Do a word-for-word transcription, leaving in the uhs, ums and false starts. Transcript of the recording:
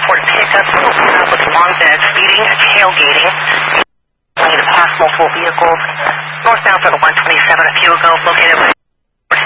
Ford pickup, uh, with long bed, speeding, tailgating, to pass multiple vehicles, northbound for the one twenty-seven a few ago, located by